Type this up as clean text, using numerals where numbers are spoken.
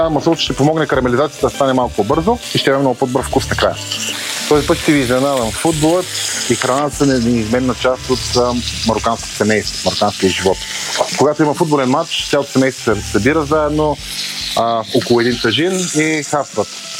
Маслото ще помогне карамелизацията да стане малко по-бързо и ще има много по-добър вкус накрая. Този път ще ви изненадам. Футболът и храната са неизменна част от марокканското семейство, марокканския живот. Когато има футболен матч, цялото семейство се събира заедно около един тажин и хапват